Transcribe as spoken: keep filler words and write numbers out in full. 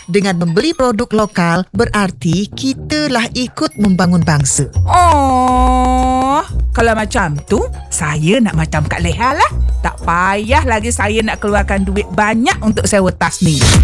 Dengan membeli produk lokal, berarti kitalah ikut membangun bangsa. Oh, kalau macam tu, saya nak macam Kak Leha lah. Tak payah lagi saya nak keluarkan duit banyak untuk sewa tas ni.